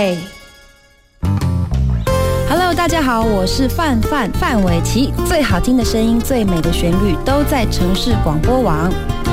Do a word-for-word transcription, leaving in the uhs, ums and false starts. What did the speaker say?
会。Hello， 大家好，我是范范范玮琪，最好听的声音，最美的旋律，都在城市广播网。